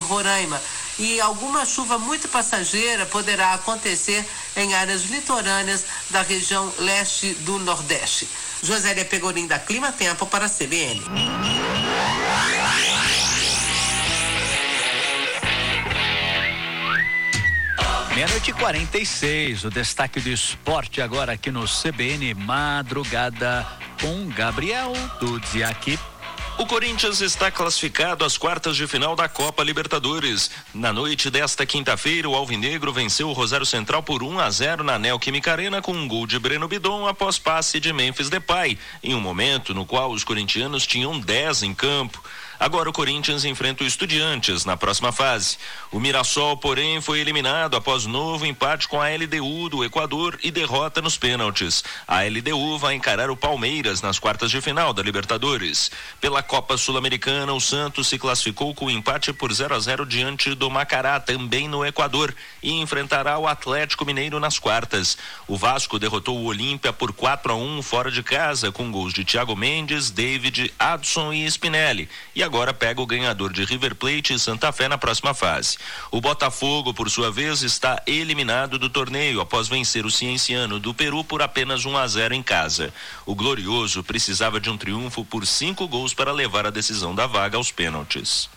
Roraima. E alguma chuva muito passageira poderá acontecer em áreas litorâneas da região leste do Nordeste. Josélia Pegorim, da Clima Tempo, para a CBN. Meia-noite e 46, o destaque do esporte agora aqui no CBN Madrugada com Gabriel Dudziak. O Corinthians está classificado às quartas de final da Copa Libertadores. Na noite desta quinta-feira, o Alvinegro venceu o Rosário Central por 1-0 na Neoquímica Arena com um gol de Breno Bidon após passe de Memphis Depay, em um momento no qual os corintianos tinham 10 em campo. Agora o Corinthians enfrenta o Estudiantes na próxima fase. O Mirassol, porém, foi eliminado após novo empate com a LDU do Equador e derrota nos pênaltis. A LDU vai encarar o Palmeiras nas quartas de final da Libertadores. Pela Copa Sul-Americana, o Santos se classificou com empate por 0-0 diante do Macará, também no Equador, e enfrentará o Atlético Mineiro nas quartas. O Vasco derrotou o Olímpia por 4-1 fora de casa, com gols de Thiago Mendes, David, Adson e Spinelli. E agora pega o ganhador de River Plate e Santa Fé na próxima fase. O Botafogo, por sua vez, está eliminado do torneio após vencer o Cienciano do Peru por apenas 1-0 em casa. O Glorioso precisava de um triunfo por 5 gols para levar a decisão da vaga aos pênaltis.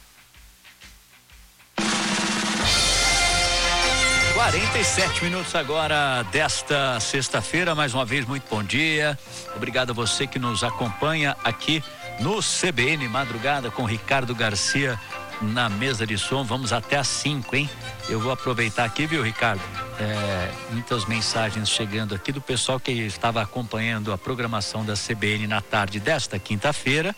47 minutos agora desta sexta-feira. Mais uma vez, muito bom dia. Obrigado a você que nos acompanha aqui no CBN Madrugada com Ricardo Garcia na mesa de som. Vamos até às 5, hein? Eu vou aproveitar aqui, viu, Ricardo? Muitas mensagens chegando aqui do pessoal que estava acompanhando a programação da CBN na tarde desta quinta-feira.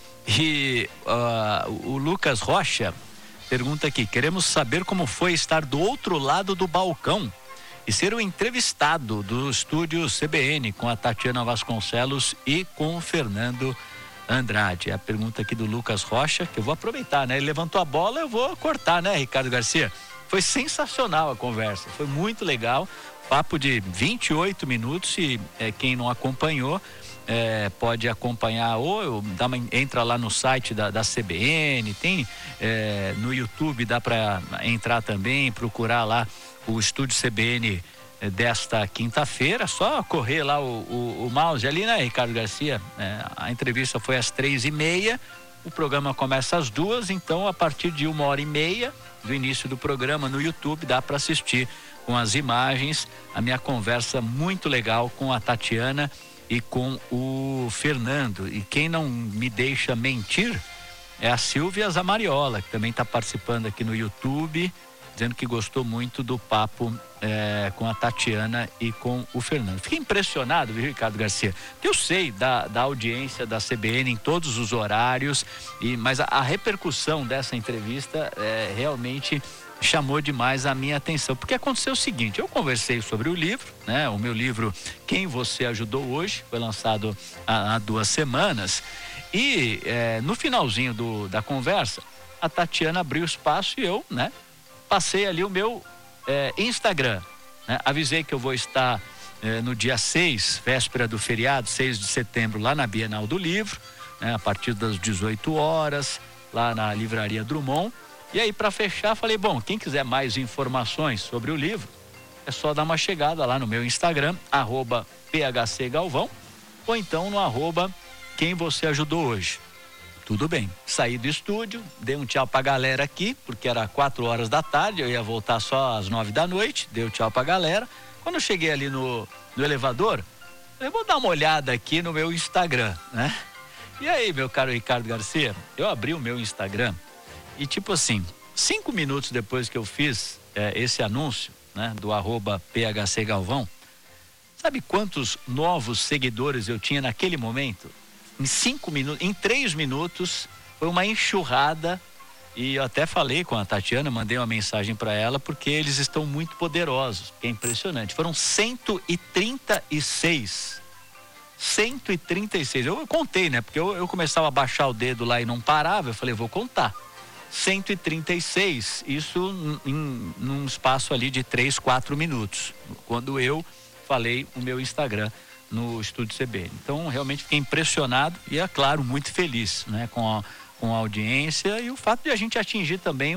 E o Lucas Rocha pergunta aqui: queremos saber como foi estar do outro lado do balcão e ser o entrevistado do estúdio CBN com a Tatiana Vasconcelos e com o Fernando Andrade. A pergunta aqui do Lucas Rocha, que eu vou aproveitar, né? Ele levantou a bola, eu vou cortar, né, Ricardo Garcia? Foi sensacional a conversa, foi muito legal, papo de 28 minutos e quem não acompanhou pode acompanhar ou entra lá no site da CBN, tem no YouTube, dá para entrar também, procurar lá o estúdio CBN desta quinta-feira, só correr lá o mouse ali, né, Ricardo Garcia? A entrevista foi às 3h30, o programa começa às 2h, então a partir de 1h30 do início do programa no YouTube dá para assistir com as imagens a minha conversa muito legal com a Tatiana e com o Fernando. E quem não me deixa mentir é a Silvia Zamariola, que também está participando aqui no YouTube, dizendo que gostou muito do papo com a Tatiana e com o Fernando. Fiquei impressionado, viu, Ricardo Garcia? Eu sei da audiência da CBN em todos os horários, mas a repercussão dessa entrevista realmente chamou demais a minha atenção, porque aconteceu o seguinte: eu conversei sobre o livro, né? O meu livro Quem Você Ajudou Hoje, foi lançado há 2 semanas, e no finalzinho da conversa, a Tatiana abriu espaço e eu, né, passei ali o meu Instagram, né? Avisei que eu vou estar no dia 6, véspera do feriado, 6 de setembro, lá na Bienal do Livro, né, a partir das 18 horas, lá na Livraria Drummond. E aí, para fechar, falei, bom, quem quiser mais informações sobre o livro, é só dar uma chegada lá no meu Instagram, @phcgalvão, ou então no @quem você ajudou hoje. Tudo bem, saí do estúdio, dei um tchau pra galera aqui, porque era 4 horas da tarde, eu ia voltar só às 9 da noite, dei um tchau pra galera. Quando eu cheguei ali no elevador, eu vou dar uma olhada aqui no meu Instagram, né? E aí, meu caro Ricardo Garcia, eu abri o meu Instagram e, tipo assim, 5 minutos depois que eu fiz esse anúncio, né, do @phcgalvão, sabe quantos novos seguidores eu tinha naquele momento? Em 5 minutos, em 3 minutos, foi uma enxurrada. E eu até falei com a Tatiana, mandei uma mensagem para ela, porque eles estão muito poderosos, que é impressionante. Foram 136. 136. Eu contei, né? Porque eu começava a baixar o dedo lá e não parava. Eu falei, vou contar. 136, isso num espaço ali de 3, 4 minutos, quando eu falei o meu Instagram no Estúdio CBN. Então, realmente fiquei impressionado e, é claro, muito feliz, né, com a audiência e o fato de a gente atingir também